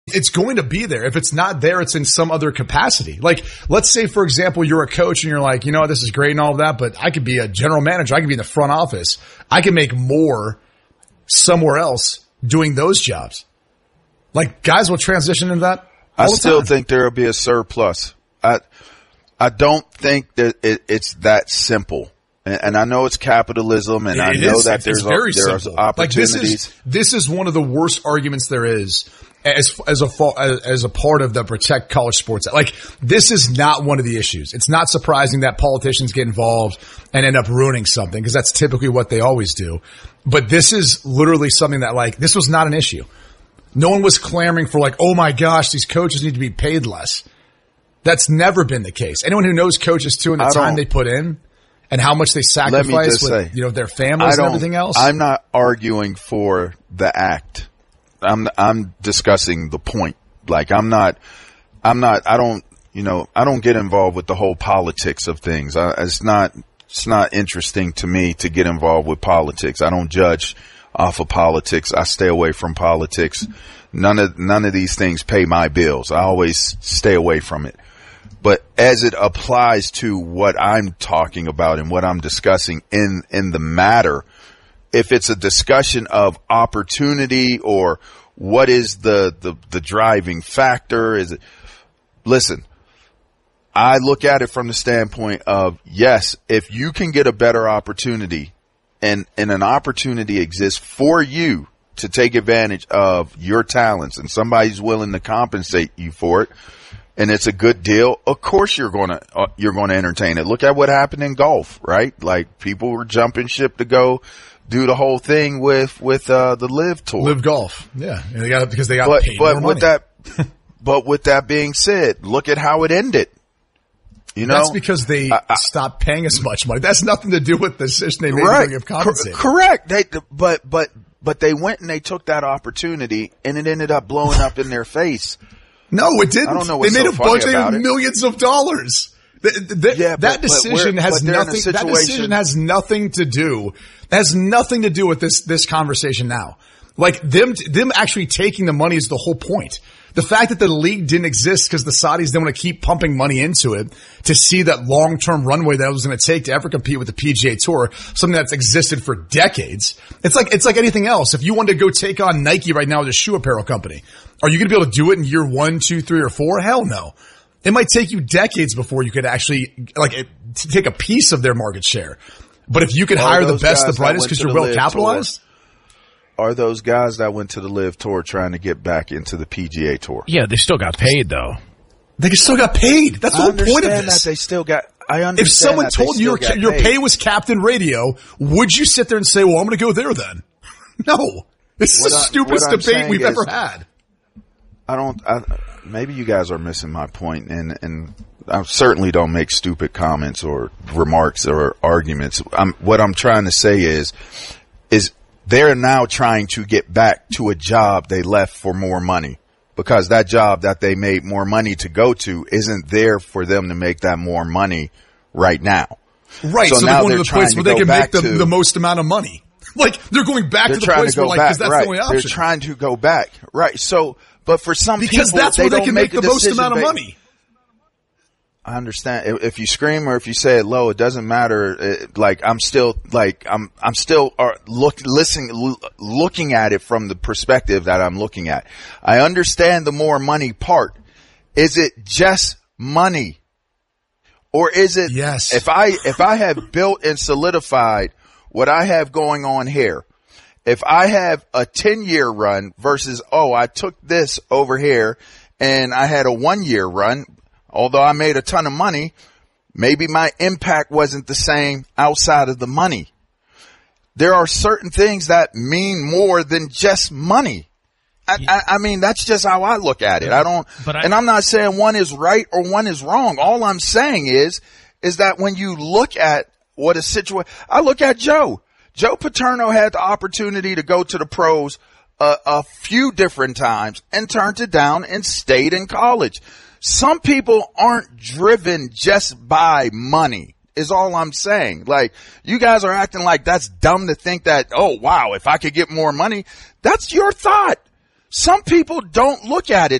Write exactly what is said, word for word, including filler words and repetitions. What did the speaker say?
It's going to be there. If it's not there, it's in some other capacity. Like, let's say, for example, you're a coach and you're like, you know, this is great and all of that, but I could be a general manager. I could be in the front office. I can make more somewhere else doing those jobs. Like, guys will transition into that all I the still time. think there will be a surplus. I I don't think that it, it's that simple. And, and I know it's capitalism, and it, I it know is, that it's there's, very a, there's simple. opportunities. Like, this is, this is one of the worst arguments there is as as a as a part of the Protect College Sports. Like, this is not one of the issues. It's not surprising that politicians get involved and end up ruining something, because that's typically what they always do. But this is literally something that, like, this was not an issue. No one was clamoring for, like, oh my gosh, these coaches need to be paid less. That's never been the case. Anyone who knows coaches too and the time they put in and how much they sacrifice with, say, you know, their families and everything else. I'm not arguing for the act. I'm I'm discussing the point. Like, I'm not I'm not I don't you know I don't get involved with the whole politics of things. I, it's not it's not interesting to me to get involved with politics. I don't judge off of politics. I stay away from politics. None of none of these things pay my bills. I always stay away from it. But as it applies to what I'm talking about and what I'm discussing in, in the matter, if it's a discussion of opportunity or what is the, the, the driving factor, is it, listen, I look at it from the standpoint of, yes, if you can get a better opportunity and, and an opportunity exists for you to take advantage of your talents and somebody's willing to compensate you for it, and it's a good deal, of course you're going to, uh, you're going to entertain it. Look at what happened in golf, right? Like, people were jumping ship to go do the whole thing with, with, uh, the Live Tour. Live Golf. Yeah. And they got, because they got but, paid but more with money. that, but with that being said, look at how it ended. You know, that's because they I, I, stopped paying us much money. That's nothing to do with the decision they made right. to give compensated. Cor- correct. They, but, but, but they went and they took that opportunity and it ended up blowing up in their face. No, it didn't. I don't know what's they made so a bunch of it. millions of dollars. The, the, yeah, that but, decision but has but nothing. That decision has nothing to do. Has nothing to do with this this conversation now. Like, them them actually taking the money is the whole point. The fact that the league didn't exist because the Saudis didn't want to keep pumping money into it to see that long term runway that it was going to take to ever compete with the P G A Tour, something that's existed for decades. It's like it's like anything else. If you wanted to go take on Nike right now as a shoe apparel company, are you going to be able to do it in year one, two, three, or four? Hell no. It might take you decades before you could actually like it, to take a piece of their market share. But if you could hire the best, the brightest, because you're well capitalized. Are those guys that went to the Live Tour trying to get back into the P G A Tour? Yeah, they still got paid though. They still got paid. That's the I whole point of understand this. that they still got. I understand. If someone that they told you still your got your paid. pay was Captain Radio, would you sit there and say, "Well, I'm going to go there then"? No, this is What the I- stupidest what I'm debate saying we've is- ever had. I don't. I, maybe you guys are missing my point, and and I certainly don't make stupid comments or remarks or arguments. I'm, what I'm trying to say is, is they're now trying to get back to a job they left for more money, because that job that they made more money to go to isn't there for them to make that more money right now. Right. So, So they're now going to they're the place trying where to they go can make back the, to- the most amount of money. Like, they're going back They're to the trying place to where, go like, back, because that's right? the only option. They're trying to go back, right? So, but for some because people, that's they where they don't can make a the most decision amount of based- money. I understand. If, if you scream or if you say it low, it doesn't matter. It, like, I'm still, like, I'm, I'm still uh, look, listening, l- looking at it from the perspective that I'm looking at. I understand the more money part. Is it just money? Or is it, Yes. if I, if I have built and solidified what I have going on here, if I have a ten year run versus, oh, I took this over here and I had a one year run, although I made a ton of money, maybe my impact wasn't the same outside of the money. There are certain things that mean more than just money. I, I, I mean, that's just how I look at it. I don't, But I- and I'm not saying one is right or one is wrong. All I'm saying is, is that when you look at what a situation, I look at Joe. Joe Paterno had the opportunity to go to the pros a, a few different times and turned it down and stayed in college. Some people aren't driven just by money, is all I'm saying. Like, you guys are acting like that's dumb to think that, oh, wow, if I could get more money, that's your thought. Some people don't look at it